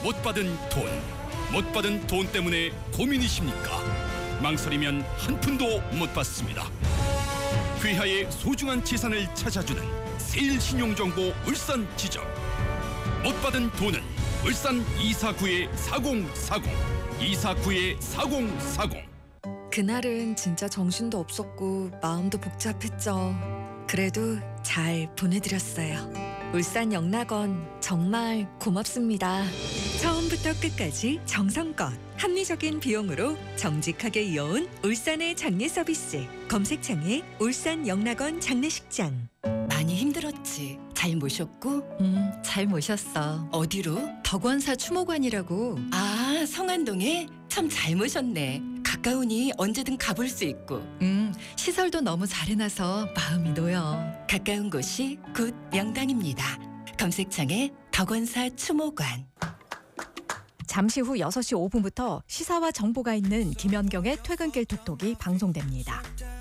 못 받은 돈 때문에 고민이십니까? 망설이면 한 푼도 못 받습니다. 귀하의 소중한 재산을 찾아주는 세일신용정보 울산지점. 못 받은 돈은 울산 249-4040 249-4040. 그날은 진짜 정신도 없었고 마음도 복잡했죠. 그래도 잘 보내드렸어요. 울산 영락원 정말 고맙습니다. 처음부터 끝까지 정성껏 합리적인 비용으로 정직하게 이어온 울산의 장례 서비스. 검색창에 울산 영락원 장례식장. 많이 힘들었지. 잘 모셨고? 잘 모셨어. 어디로? 덕원사 추모관이라고. 아, 성안동에? 참 잘 모셨네. 가까우니 언제든 가볼 수 있고. 시설도 너무 잘 해놔서 마음이 놓여. 가까운 곳이 곧 명당입니다. 검색창에 덕원사 추모관. 잠시 후 6시 5분부터 시사와 정보가 있는 김연경의 퇴근길 톡톡이 방송됩니다.